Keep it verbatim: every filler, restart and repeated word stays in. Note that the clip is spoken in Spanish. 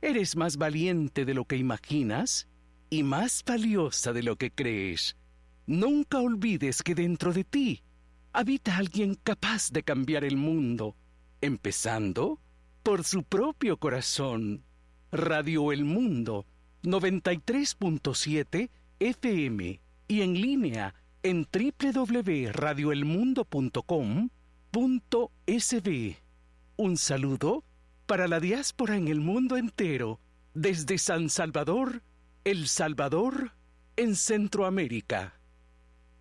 Eres más valiente de lo que imaginas y más valiosa de lo que crees. Nunca olvides que dentro de ti habita alguien capaz de cambiar el mundo, empezando por su propio corazón. Radio El Mundo, noventa y tres punto siete F M y en línea en doble u doble u doble u punto radio el mundo punto com punto es be. Un saludo para la diáspora en el mundo entero, desde San Salvador, El Salvador, en Centroamérica.